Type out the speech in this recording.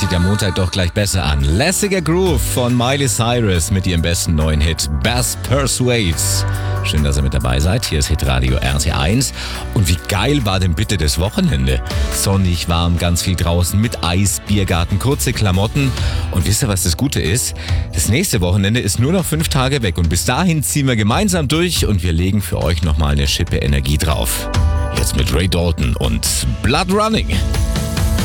sich der Montag doch gleich besser an. Lässiger Groove von Miley Cyrus mit ihrem besten neuen Hit Bass Persuades. Schön, dass ihr mit dabei seid. Hier ist Hitradio RT1. Und wie geil war denn bitte das Wochenende? Sonnig, warm, ganz viel draußen mit Eis, Biergarten, kurze Klamotten. Und wisst ihr, was das Gute ist? Das nächste Wochenende ist nur noch 5 Tage weg. Und bis dahin ziehen wir gemeinsam durch und wir legen für euch nochmal eine Schippe Energie drauf. Jetzt mit Ray Dalton und Blood Running.